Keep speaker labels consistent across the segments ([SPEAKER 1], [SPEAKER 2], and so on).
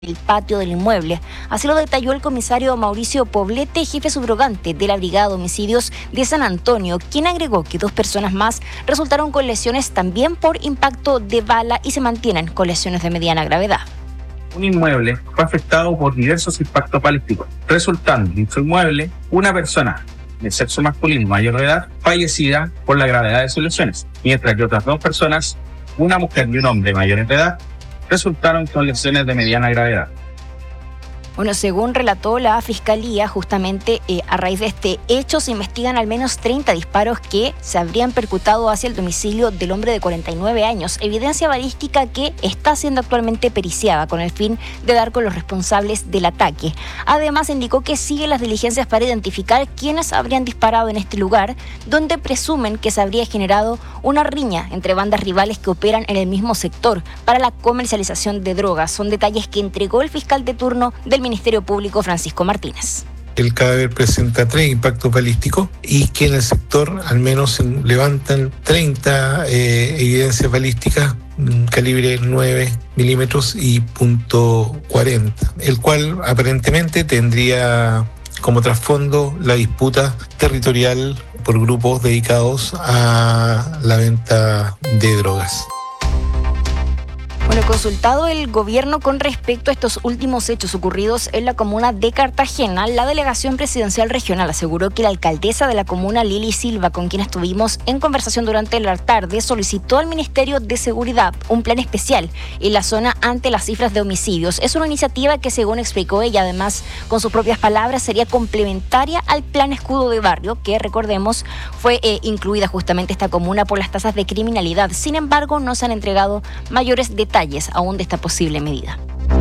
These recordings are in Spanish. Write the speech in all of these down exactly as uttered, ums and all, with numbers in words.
[SPEAKER 1] el patio del inmueble. Así lo detalló el comisario Mauricio Poblete, jefe subrogante de la Brigada de Homicidios de San Antonio, quien agregó que dos personas más resultaron con lesiones también por impacto de bala y se mantienen con lesiones de mediana gravedad.
[SPEAKER 2] Un inmueble fue afectado por diversos impactos balísticos, resultando en dicho inmueble una persona de sexo masculino mayor de edad fallecida por la gravedad de sus lesiones, mientras que otras dos personas, una mujer y un hombre mayores de edad, resultaron con lesiones de mediana gravedad.
[SPEAKER 1] Bueno, según relató la Fiscalía, justamente eh, a raíz de este hecho se investigan al menos treinta disparos que se habrían percutado hacia el domicilio del hombre de cuarenta y nueve años, evidencia balística que está siendo actualmente periciada con el fin de dar con los responsables del ataque. Además, indicó que siguen las diligencias para identificar quiénes habrían disparado en este lugar, donde presumen que se habría generado una riña entre bandas rivales que operan en el mismo sector para la comercialización de drogas. Son detalles que entregó el fiscal de turno del Ministerio Público, Francisco Martínez.
[SPEAKER 3] El cadáver presenta tres impactos balísticos y que en el sector al menos levantan treinta eh, evidencias balísticas calibre nueve milímetros y punto cuarenta, el cual aparentemente tendría como trasfondo la disputa territorial por grupos dedicados a la venta de drogas.
[SPEAKER 1] Bueno, consultado el gobierno con respecto a estos últimos hechos ocurridos en la comuna de Cartagena, la delegación presidencial regional aseguró que la alcaldesa de la comuna, Lili Silva, con quien estuvimos en conversación durante la tarde, solicitó al Ministerio de Seguridad un plan especial en la zona ante las cifras de homicidios. Es una iniciativa que, según explicó ella, además, con sus propias palabras, sería complementaria al plan Escudo de Barrio, que, recordemos, fue eh, incluida justamente esta comuna por las tasas de criminalidad. Sin embargo, no se han entregado mayores detalles aún de esta posible medida.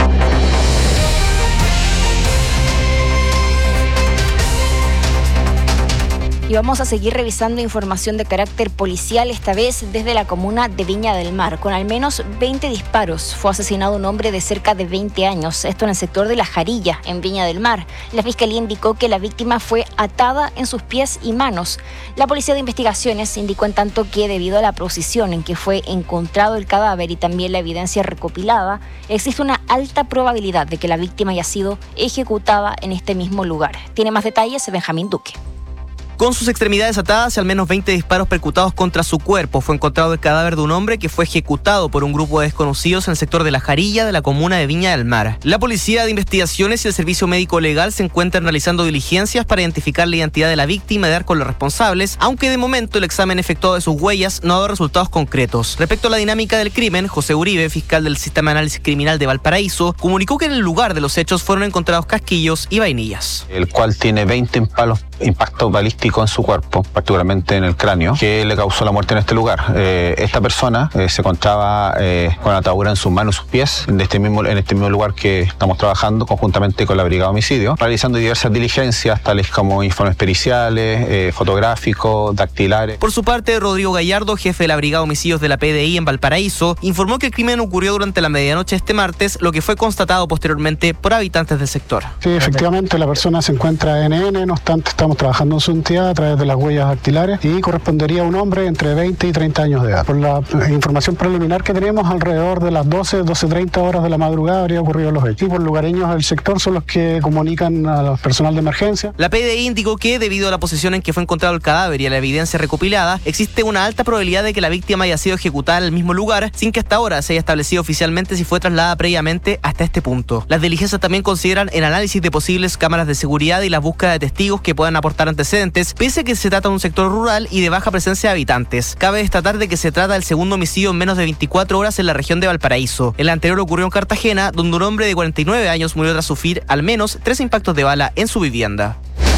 [SPEAKER 1] Y vamos a seguir revisando información de carácter policial, esta vez desde la comuna de Viña del Mar. Con al menos veinte disparos fue asesinado un hombre de cerca de veinte años, esto en el sector de La Jarilla, en Viña del Mar. La Fiscalía indicó que la víctima fue atada en sus pies y manos. La Policía de Investigaciones indicó en tanto que debido a la posición en que fue encontrado el cadáver y también la evidencia recopilada, existe una alta probabilidad de que la víctima haya sido ejecutada en este mismo lugar. Tiene más detalles Benjamín Duque.
[SPEAKER 4] Con sus extremidades atadas y al menos veinte disparos percutados contra su cuerpo, fue encontrado el cadáver de un hombre que fue ejecutado por un grupo de desconocidos en el sector de La Jarilla de la comuna de Viña del Mar. La Policía de Investigaciones y el Servicio Médico Legal se encuentran realizando diligencias para identificar la identidad de la víctima y dar con los responsables, aunque de momento el examen efectuado de sus huellas no ha dado resultados concretos. Respecto a la dinámica del crimen, José Uribe, fiscal del Sistema de Análisis Criminal de Valparaíso, comunicó que en el lugar de los hechos fueron encontrados casquillos y vainillas.
[SPEAKER 5] El cual tiene veinte impalos, impactos balísticos en su cuerpo, particularmente en el cráneo, que le causó la muerte en este lugar. Eh, esta persona eh, se encontraba eh, con atadura en sus manos y sus pies en este, mismo, en este mismo lugar que estamos trabajando conjuntamente con la Brigada de Homicidios, realizando diversas diligencias tales como informes periciales, eh, fotográficos, dactilares.
[SPEAKER 4] Por su parte, Rodrigo Gallardo, jefe de la Brigada de Homicidios de la P D I en Valparaíso, informó que el crimen ocurrió durante la medianoche este martes, lo que fue constatado posteriormente por habitantes del sector.
[SPEAKER 6] Sí, efectivamente, la persona se encuentra N N, no obstante estamos trabajando en su entidad a través de las huellas dactilares y correspondería a un hombre entre veinte y treinta años de edad. Por la información preliminar que tenemos, alrededor de las doce, doce treinta horas de la madrugada habría ocurrido los hechos. Y por lugareños del sector son los que comunican al personal de emergencia.
[SPEAKER 4] La P D I indicó que debido a la posición en que fue encontrado el cadáver y a la evidencia recopilada, existe una alta probabilidad de que la víctima haya sido ejecutada en el mismo lugar, sin que hasta ahora se haya establecido oficialmente si fue trasladada previamente hasta este punto. Las diligencias también consideran el análisis de posibles cámaras de seguridad y la búsqueda de testigos que puedan aportar antecedentes, pese a que se trata de un sector rural y de baja presencia de habitantes. Cabe destacar de que se trata del segundo homicidio en menos de veinticuatro horas en la región de Valparaíso. El anterior ocurrió en Cartagena, donde un hombre de cuarenta y nueve años murió tras sufrir al menos tres impactos de bala en su vivienda.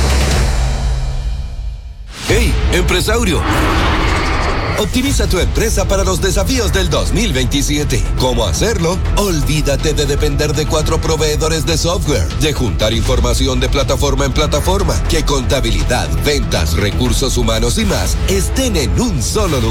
[SPEAKER 7] ¡Hey, empresario! Optimiza tu empresa para los desafíos del dos mil veintisiete. ¿Cómo hacerlo? Olvídate de depender de cuatro proveedores de software, de juntar información de plataforma en plataforma, que contabilidad, ventas, recursos humanos y más estén en un solo lugar.